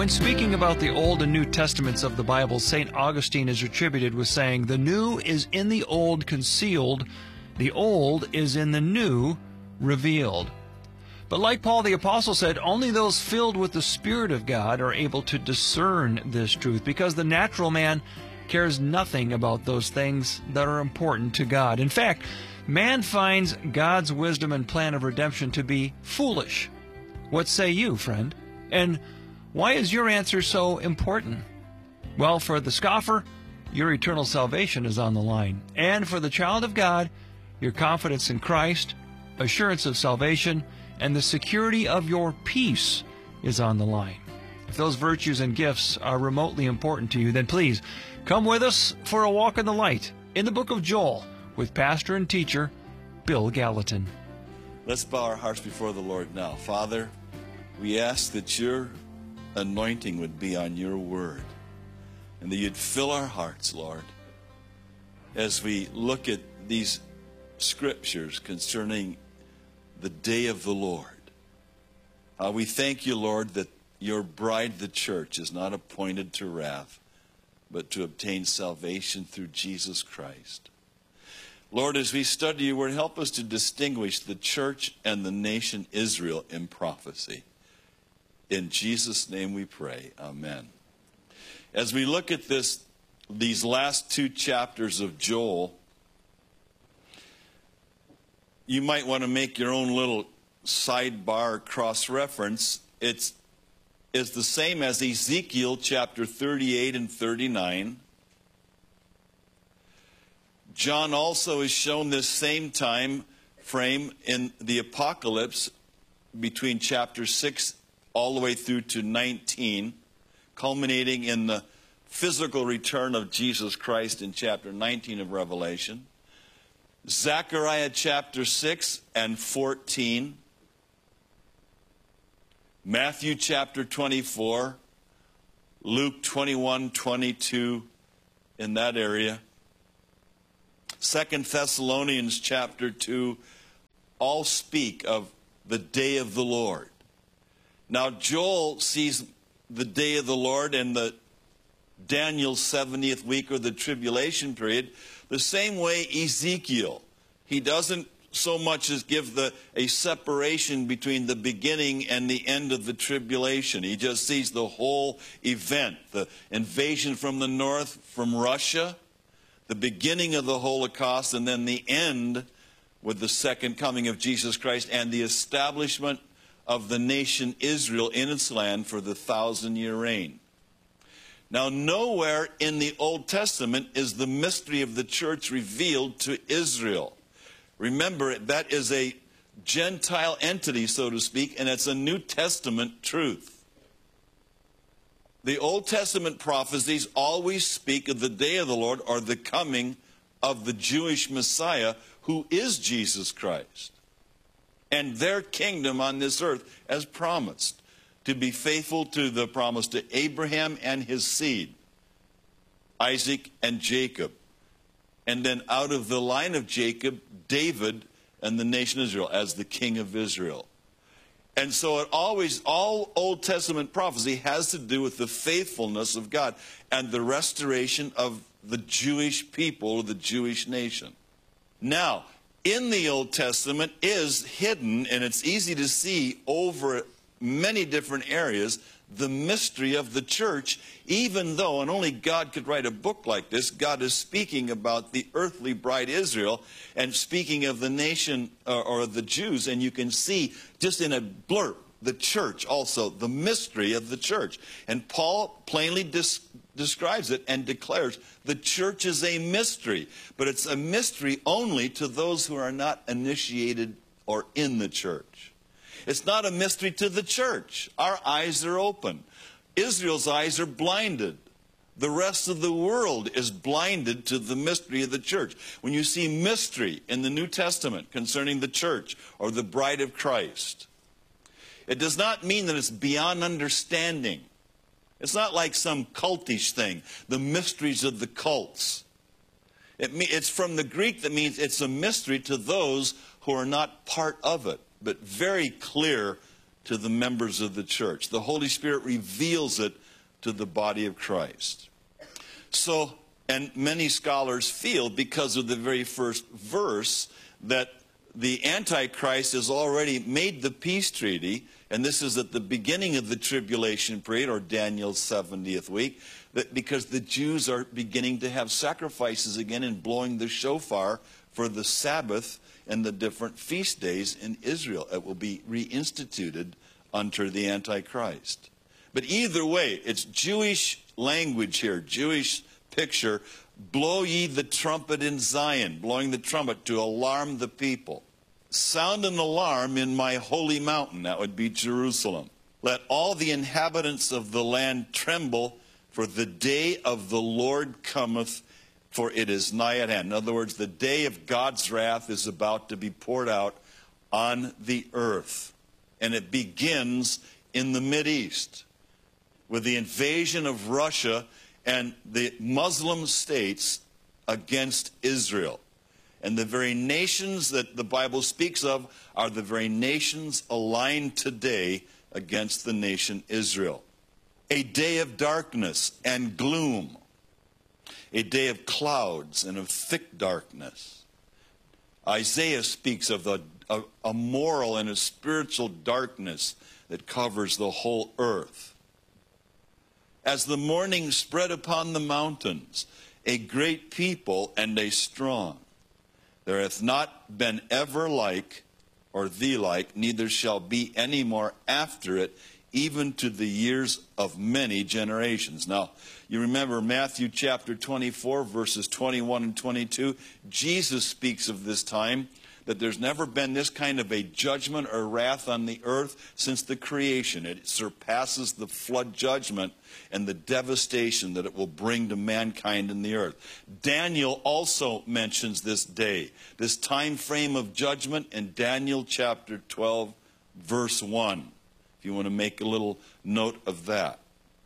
When speaking about the Old and New Testaments of the Bible, St. Augustine is attributed with saying, "The new is in the old concealed, the old is in the new revealed." But like Paul the Apostle said, only those filled with the Spirit of God are able to discern this truth, because the natural man cares nothing about those things that are important to God. In fact, man finds God's wisdom and plan of redemption to be foolish. What say you, friend? And why is your answer so important? Well, for the scoffer, your eternal salvation is on the line. And for the child of God, your confidence in Christ, assurance of salvation, and the security of your peace is on the line. If those virtues and gifts are remotely important to you, then please come with us for a walk in the light in the book of Joel with pastor and teacher Bill Gallatin. Let's bow our hearts before the Lord now. Father, we ask that your anointing would be on your word and that you'd fill our hearts, Lord, as we look at these scriptures concerning the day of the Lord. We thank you, Lord, that your bride, the church, is not appointed to wrath, but to obtain salvation through Jesus Christ. Lord, as we study your word, help us to distinguish the church and the nation Israel in prophecy. In Jesus' name we pray. Amen. As we look at these last two chapters of Joel, you might want to make your own little sidebar cross-reference. It's the same as Ezekiel chapter 38 and 39. John also is shown this same time frame in the Apocalypse between chapter 6 all the way through to 19, culminating in the physical return of Jesus Christ in chapter 19 of Revelation. Zechariah chapter 6 and 14, Matthew chapter 24, Luke 21, 22, in that area, 2 Thessalonians chapter 2, all speak of the day of the Lord. Now, Joel sees the day of the Lord and the Daniel's 70th week or the tribulation period the same way Ezekiel. He doesn't so much as give a separation between the beginning and the end of the tribulation. He just sees the whole event, the invasion from the north, from Russia, the beginning of the Holocaust, and then the end with the second coming of Jesus Christ and the establishment of the nation Israel in its land for the 1,000-year reign. Now, nowhere in the Old Testament is the mystery of the church revealed to Israel. Remember, that is a Gentile entity, so to speak, and it's a New Testament truth. The Old Testament prophecies always speak of the day of the Lord or the coming of the Jewish Messiah, who is Jesus Christ, and their kingdom on this earth as promised, to be faithful to the promise to Abraham and his seed, Isaac and Jacob. And then out of the line of Jacob, David and the nation Israel as the king of Israel. And so all Old Testament prophecy has to do with the faithfulness of God and the restoration of the Jewish people, the Jewish nation. Now, in the Old Testament is hidden, and it's easy to see over many different areas, the mystery of the church, even though, and only God could write a book like this, God is speaking about the earthly bride Israel and speaking of the nation or the Jews, and you can see just in a blurb the church also, the mystery of the church. And Paul plainly describes it and declares the church is a mystery, but it's a mystery only to those who are not initiated or in the church. It's not a mystery to the church. Our eyes are open. Israel's eyes are blinded. The rest of the world is blinded to the mystery of the church. When you see mystery in the New Testament concerning the church or the bride of Christ, it does not mean that it's beyond understanding. It's not like some cultish thing, the mysteries of the cults. It's from the Greek that means it's a mystery to those who are not part of it, but very clear to the members of the church. The Holy Spirit reveals it to the body of Christ. So, and many scholars feel, because of the very first verse, that the Antichrist has already made the peace treaty, and this is at the beginning of the tribulation period, or Daniel's 70th week, that because the Jews are beginning to have sacrifices again and blowing the shofar for the Sabbath and the different feast days in Israel. It will be reinstituted under the Antichrist. But either way, it's Jewish language here, Jewish picture. Blow ye the trumpet in Zion, blowing the trumpet to alarm the people. Sound an alarm in my holy mountain, that would be Jerusalem. Let all the inhabitants of the land tremble, for the day of the Lord cometh, for it is nigh at hand. In other words, the day of God's wrath is about to be poured out on the earth. And it begins in the Mideast with the invasion of Russia and the Muslim states against Israel. And the very nations that the Bible speaks of are the very nations aligned today against the nation Israel. A day of darkness and gloom. A day of clouds and of thick darkness. Isaiah speaks of a moral and a spiritual darkness that covers the whole earth. As the morning spread upon the mountains, a great people and a strong. There hath not been ever like, or the like, neither shall be any more after it, even to the years of many generations. Now, you remember Matthew chapter 24, verses 21 and 22. Jesus speaks of this time, that there's never been this kind of a judgment or wrath on the earth since the creation. It surpasses the flood judgment and the devastation that it will bring to mankind in the earth. Daniel also mentions this day, this time frame of judgment in Daniel chapter 12, verse 1. If you want to make a little note of that.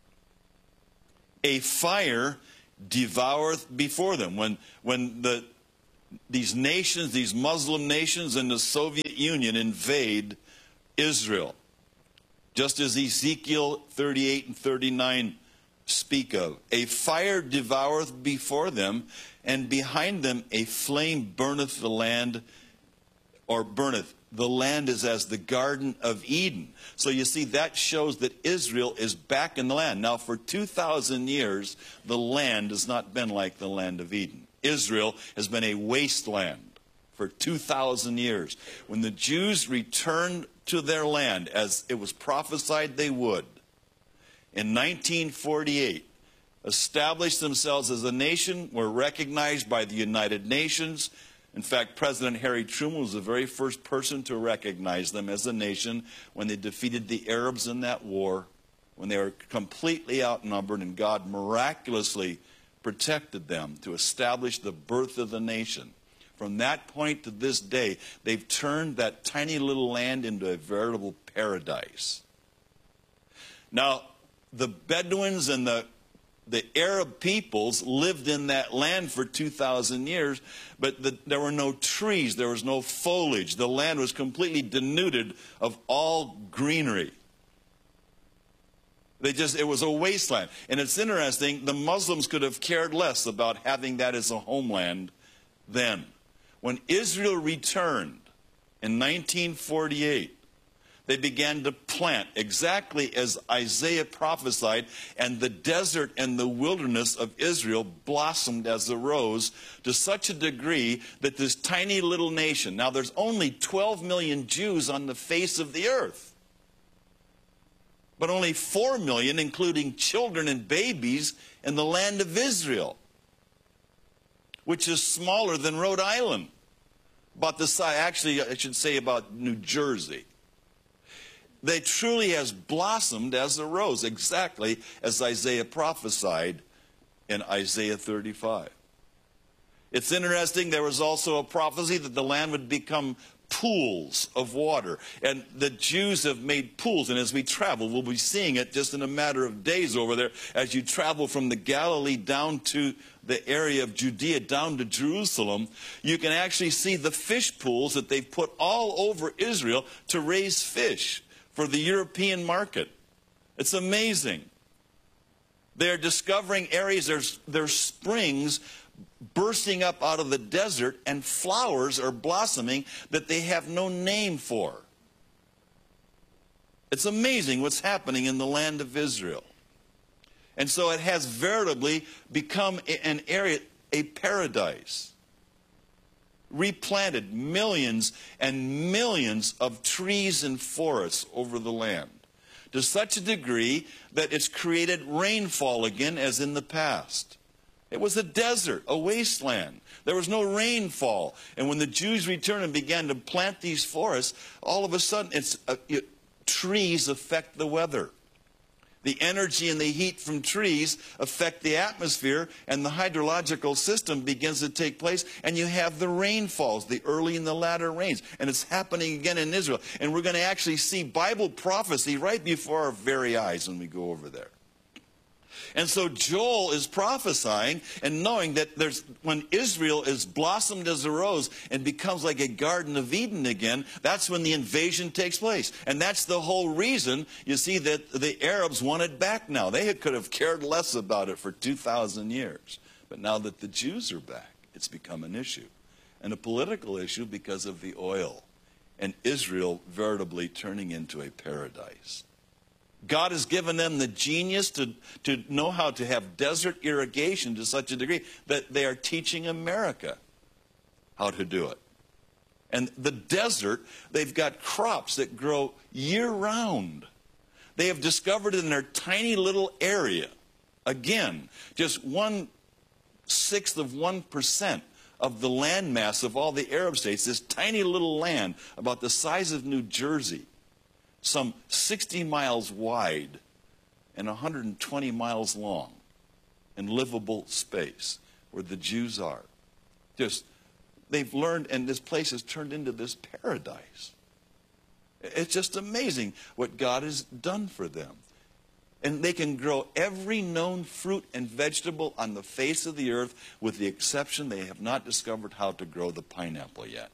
A fire devoureth before them. When these nations, these Muslim nations and the Soviet Union invade Israel, just as Ezekiel 38 and 39 speak of. A fire devoureth before them, and behind them a flame burneth the land, or burneth. The land is as the Garden of Eden. So you see, that shows that Israel is back in the land. Now, for 2,000 years, the land has not been like the land of Eden. Israel has been a wasteland for 2,000 years. When the Jews returned to their land, as it was prophesied they would, in 1948, established themselves as a nation, were recognized by the United Nations. In fact, President Harry Truman was the very first person to recognize them as a nation when they defeated the Arabs in that war, when they were completely outnumbered, and God miraculously protected them to establish the birth of the nation. From that point to this day, they've turned that tiny little land into a veritable paradise. Now, the Bedouins and the Arab peoples lived in that land for 2,000 years, but there were no trees, there was no foliage. The land was completely denuded of all greenery. It was a wasteland. And it's interesting, the Muslims could have cared less about having that as a homeland then. When Israel returned in 1948, they began to plant exactly as Isaiah prophesied, and the desert and the wilderness of Israel blossomed as a rose to such a degree that this tiny little nation, now there's only 12 million Jews on the face of the earth, but only 4 million, including children and babies, in the land of Israel, which is smaller than Rhode Island, about the size, actually I should say about New Jersey. They truly has blossomed as a rose, exactly as Isaiah prophesied in Isaiah 35. It's interesting, there was also a prophecy that the land would become pools of water. And the Jews have made pools, and as we travel, we'll be seeing it just in a matter of days over there. As you travel from the Galilee down to the area of Judea, down to Jerusalem, you can actually see the fish pools that they've put all over Israel to raise fish for the European market. It's amazing. They're discovering areas, there's springs bursting up out of the desert, and flowers are blossoming that they have no name for. It's amazing what's happening in the land of Israel. And so it has veritably become an area, a paradise. Replanted millions and millions of trees and forests over the land, to such a degree that it's created rainfall again as in the past. It was a desert, a wasteland. There was no rainfall. And when the Jews returned and began to plant these forests, all of a sudden trees affect the weather. The energy and the heat from trees affect the atmosphere, and the hydrological system begins to take place, and you have the rainfalls, the early and the latter rains. And it's happening again in Israel. And we're going to actually see Bible prophecy right before our very eyes when we go over there. And so Joel is prophesying and knowing that when Israel is blossomed as a rose and becomes like a Garden of Eden again, that's when the invasion takes place. And that's the whole reason, you see, that the Arabs want it back now. They could have cared less about it for 2,000 years. But now that the Jews are back, it's become an issue. And a political issue because of the oil. And Israel veritably turning into a paradise. God has given them the genius to know how to have desert irrigation to such a degree that they are teaching America how to do it. And the desert, they've got crops that grow year-round. They have discovered in their tiny little area, again, just 1/6 of 1% of the land mass of all the Arab states, this tiny little land about the size of New Jersey, some 60 miles wide and 120 miles long in livable space where the Jews are. They've learned, and this place has turned into this paradise. It's just amazing what God has done for them. And they can grow every known fruit and vegetable on the face of the earth, with the exception they have not discovered how to grow the pineapple yet.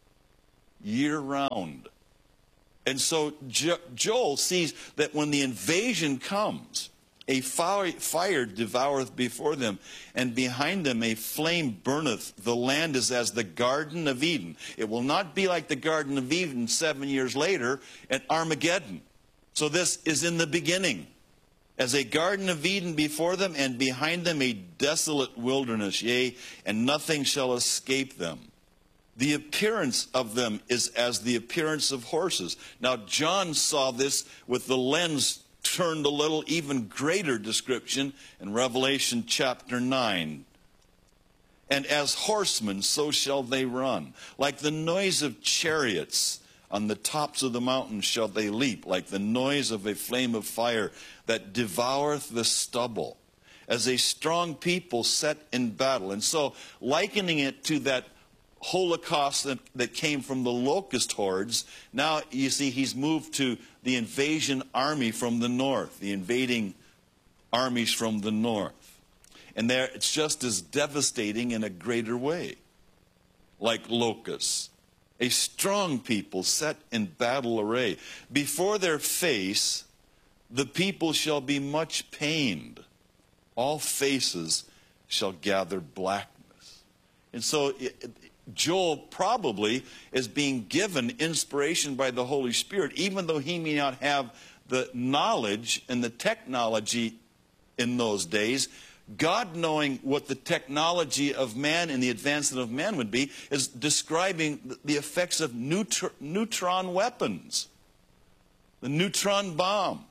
Year-round. And so Joel sees that when the invasion comes, a fire devoureth before them, and behind them a flame burneth. The land is as the Garden of Eden. It will not be like the Garden of Eden 7 years later at Armageddon. So this is in the beginning. As a Garden of Eden before them, and behind them a desolate wilderness, yea, and nothing shall escape them. The appearance of them is as the appearance of horses. Now, John saw this with the lens turned a little, even greater description in Revelation chapter 9. And as horsemen, so shall they run. Like the noise of chariots on the tops of the mountains shall they leap, like the noise of a flame of fire that devoureth the stubble. As a strong people set in battle. And so, likening it to that Holocaust that came from the locust hordes, now you see he's moved to the invasion army from the north, the invading armies from the north. And there it's just as devastating in a greater way, like locusts. A strong people set in battle array. Before their face the people shall be much pained. All faces shall gather blackness. And so Joel probably is being given inspiration by the Holy Spirit, even though he may not have the knowledge and the technology in those days. God, knowing what the technology of man and the advancement of man would be, is describing the effects of neutron weapons, the neutron bomb.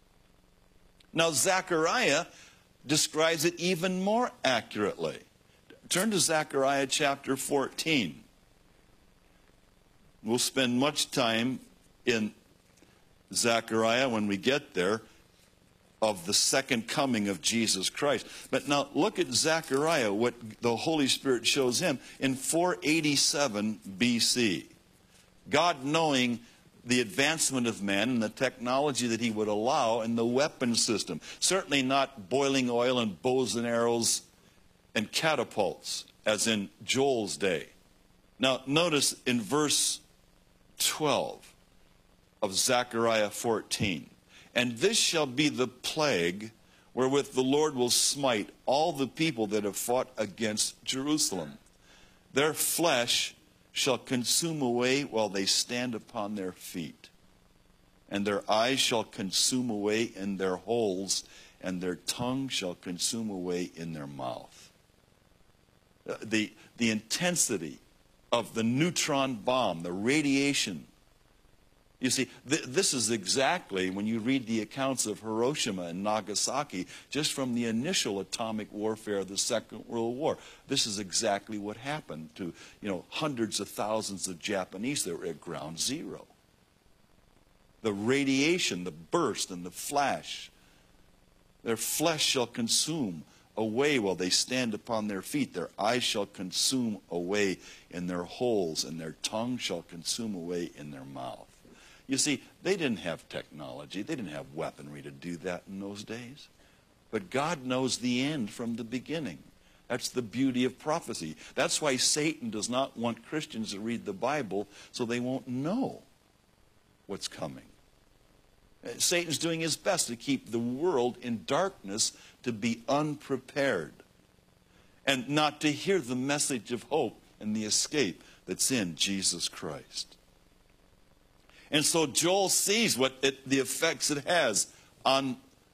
Now, Zechariah describes it even more accurately. Turn to Zechariah chapter 14. We'll spend much time in Zechariah when we get there of the second coming of Jesus Christ. But now look at Zechariah, what the Holy Spirit shows him in 487 BC. God, knowing the advancement of man and the technology that he would allow and the weapon system. Certainly not boiling oil and bows and arrows and catapults, as in Joel's day. Now, notice in verse 12, of Zechariah 14. And this shall be the plague wherewith the Lord will smite all the people that have fought against Jerusalem. Their flesh shall consume away while they stand upon their feet, and their eyes shall consume away in their holes, and their tongue shall consume away in their mouth. The intensity of the neutron bomb, the radiation. You see, this is exactly, when you read the accounts of Hiroshima and Nagasaki, just from the initial atomic warfare of the Second World War, this is exactly what happened to, hundreds of thousands of Japanese that were at ground zero. The radiation, the burst, and the flash. Their flesh shall consume away while they stand upon their feet. Their eyes shall consume away in their holes, and their tongue shall consume away in their mouth. You see, they didn't have technology. They didn't have weaponry to do that in those days. But God knows the end from the beginning. That's the beauty of prophecy. That's why Satan does not want Christians to read the Bible, so they won't know what's coming. Satan's doing his best to keep the world in darkness, to be unprepared, and not to hear the message of hope and the escape that's in Jesus Christ. And so Joel sees the effects it has on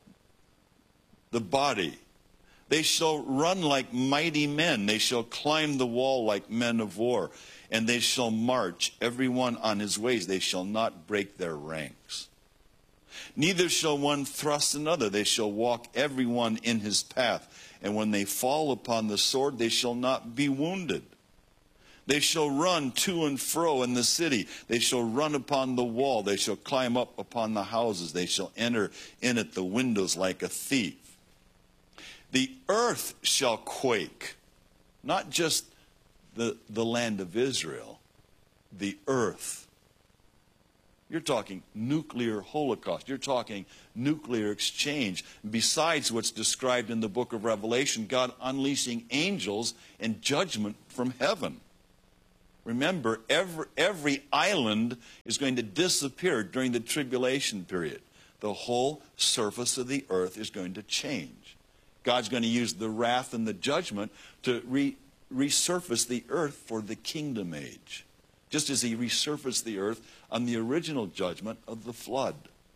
the body. They shall run like mighty men. They shall climb the wall like men of war. And they shall march, every one on his ways. They shall not break their ranks. Neither shall one thrust another. They shall walk every one in his path. And when they fall upon the sword, they shall not be wounded. They shall run to and fro in the city. They shall run upon the wall. They shall climb up upon the houses. They shall enter in at the windows like a thief. The earth shall quake, not just the land of Israel, the earth. You're talking nuclear holocaust. You're talking nuclear exchange. Besides what's described in the book of Revelation, God unleashing angels and judgment from heaven. Remember, every island is going to disappear during the tribulation period. The whole surface of the earth is going to change. God's going to use the wrath and the judgment to resurface the earth for the kingdom age, just as he resurfaced the earth on the original judgment of the flood.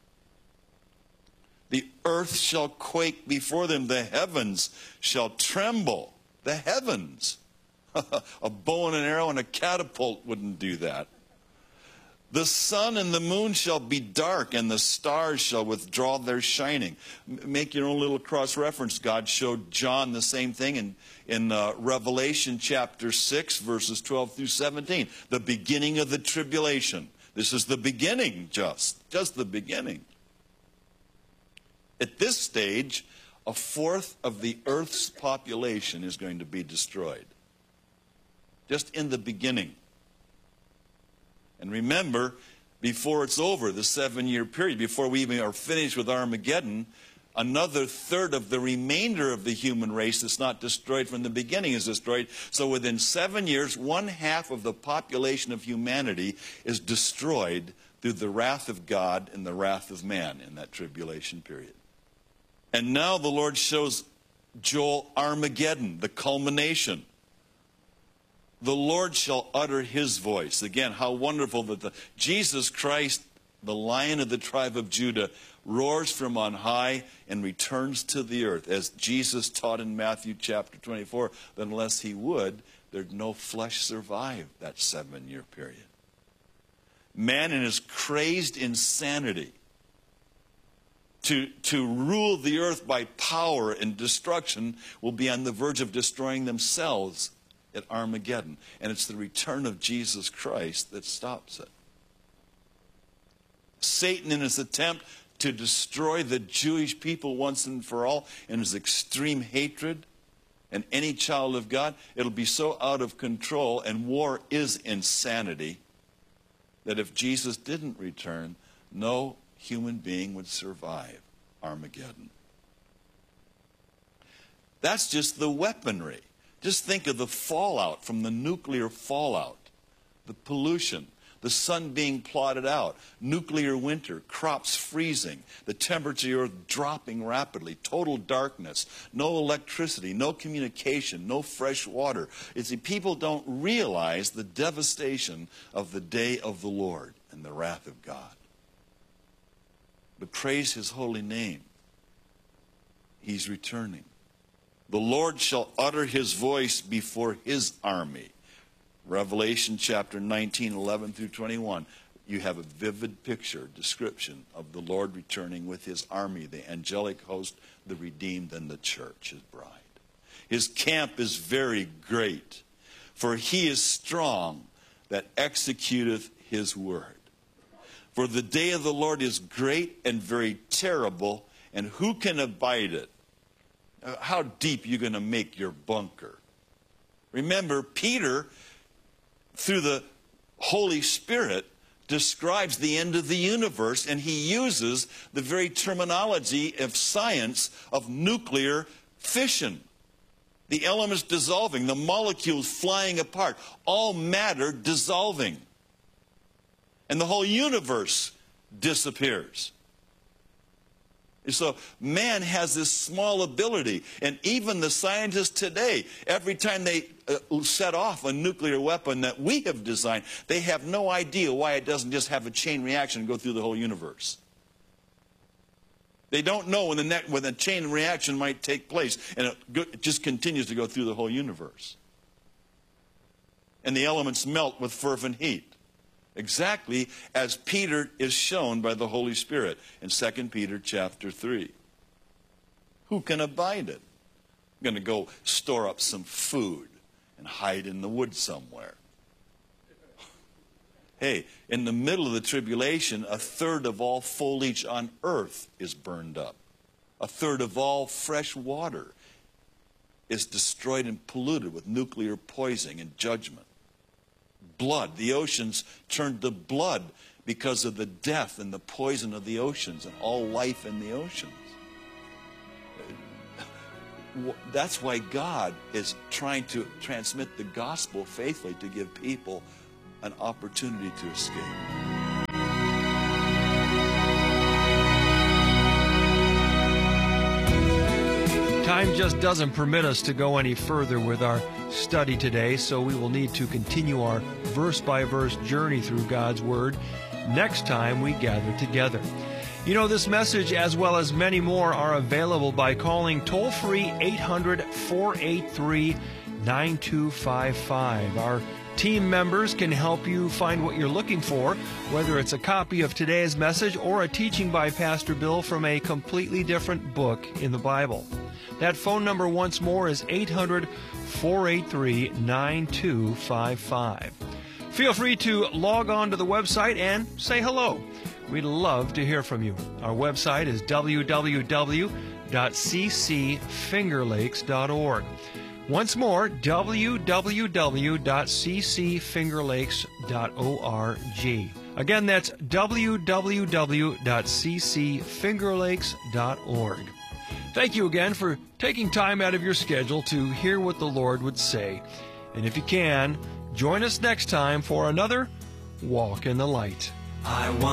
The earth shall quake before them. The heavens shall tremble. The heavens. A bow and an arrow and a catapult wouldn't do that. The sun and the moon shall be dark, and the stars shall withdraw their shining. Make your own little cross-reference. God showed John the same thing in Revelation chapter 6, verses 12 through 17. The beginning of the tribulation. This is the beginning, just the beginning. At this stage, a fourth of the earth's population is going to be destroyed. Just in the beginning. And remember, before it's over, the 7-year period, before we even are finished with Armageddon, another third of the remainder of the human race that's not destroyed from the beginning is destroyed. So within 7 years, 1/2 of the population of humanity is destroyed through the wrath of God and the wrath of man in that tribulation period. And now the Lord shows Joel Armageddon, the culmination. The Lord shall utter his voice. Again, how wonderful that Jesus Christ, the Lion of the tribe of Judah, roars from on high and returns to the earth. As Jesus taught in Matthew chapter 24, that unless he would, there'd no flesh survive that 7-year period. Man in his crazed insanity to rule the earth by power and destruction will be on the verge of destroying themselves at Armageddon. And it's the return of Jesus Christ that stops it. Satan, in his attempt to destroy the Jewish people once and for all, in his extreme hatred, and any child of God, it'll be so out of control, and war is insanity, that if Jesus didn't return, no human being would survive Armageddon. That's just the weaponry. Just think of the fallout from the nuclear fallout, the pollution, the sun being blotted out, nuclear winter, crops freezing, the temperature of the earth dropping rapidly, total darkness, no electricity, no communication, no fresh water. You see, people don't realize the devastation of the day of the Lord and the wrath of God. But praise his holy name. He's returning. The Lord shall utter his voice before his army. Revelation chapter 19, 11 through 21. You have a vivid picture, description of the Lord returning with his army, the angelic host, the redeemed, and the church, his bride. His camp is very great, for he is strong that executeth his word. For the day of the Lord is great and very terrible, and who can abide it? How deep are you going to make your bunker? Remember, Peter, through the Holy Spirit, describes the end of the universe, and he uses the very terminology of science of nuclear fission. The elements dissolving, the molecules flying apart, all matter dissolving. And the whole universe disappears. So man has this small ability, and even the scientists today, every time they set off a nuclear weapon that we have designed, they have no idea why it doesn't just have a chain reaction and go through the whole universe. They don't know when the chain reaction might take place, and it just continues to go through the whole universe. And the elements melt with fervent heat. Exactly as Peter is shown by the Holy Spirit in 2 Peter chapter 3. Who can abide it? I'm going to go store up some food and hide in the woods somewhere. Hey, in the middle of the tribulation, 1/3 of all foliage on earth is burned up. 1/3 of all fresh water is destroyed and polluted with nuclear poisoning and judgment. Blood, the oceans turned to blood because of the death and the poison of the oceans and all life in the oceans. That's why God is trying to transmit the gospel faithfully, to give people an opportunity to escape. Time just doesn't permit us to go any further with our study today, so we will need to continue our verse-by-verse journey through God's Word next time we gather together. You know, this message, as well as many more, are available by calling toll-free 800-483-9255. Our team members can help you find what you're looking for, whether it's a copy of today's message or a teaching by Pastor Bill from a completely different book in the Bible. That phone number once more is 800-483-9255. Feel free to log on to the website and say hello. We'd love to hear from you. Our website is www.ccfingerlakes.org. Once more, www.ccfingerlakes.org. Again, that's www.ccfingerlakes.org. Thank you again for taking time out of your schedule to hear what the Lord would say. And if you can, join us next time for another Walk in the Light.